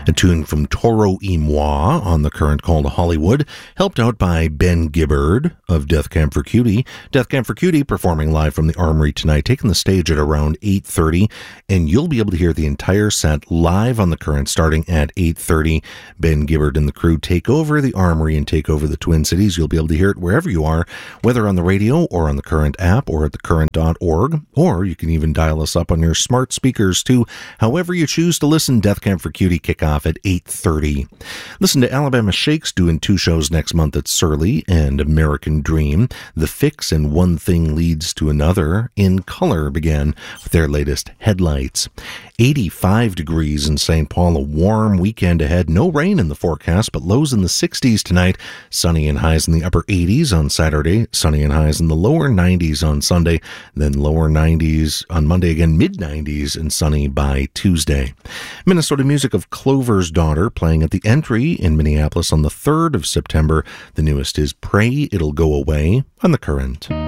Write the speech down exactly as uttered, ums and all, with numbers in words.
A tune from Toro y Moi on the Current called Hollywood, helped out by Ben Gibbard of Death Camp for Cutie. Death Camp for Cutie performing live from the Armory tonight, taking the stage at around eight thirty, and you'll be able to hear the entire set live on the Current starting at eight thirty. Ben Gibbard and the crew take over the Armory and take over the Twin Cities. You'll be able to hear it wherever you are, whether on the radio or on the Current app or at the current dot org, or you can even dial us up on your smart speakers too. However you choose to listen, Death Camp for Cutie kick off at eight thirty. Listen to Alabama Shakes doing two shows next month at Surly and American Dream. The Fix and One Thing Leads to Another in Color began with their latest Headlights. eighty-five degrees in Saint Paul, a warm weekend ahead. No rain in the forecast, but lows in the sixties tonight. Sunny and highs in the upper eighties on Saturday. Sunny and highs in the lower nineties on Sunday. Then lower nineties on Monday again, mid nineties and sunny by Tuesday. Minnesota music of Clover's Daughter playing at the Entry in Minneapolis on the third of September. The newest is Pray It'll Go Away on the Current.